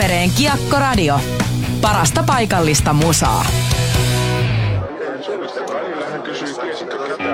Tampereen Kiekko-radio. Parasta paikallista musaa. Välillä hän kysyy, tiesikö